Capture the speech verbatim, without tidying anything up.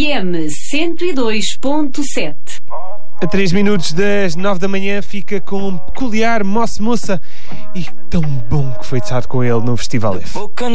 M cento e dois ponto sete. A três minutos das nove da manhã fica com um peculiar Moça Moça e tão bom que foi estar com ele no Festival F.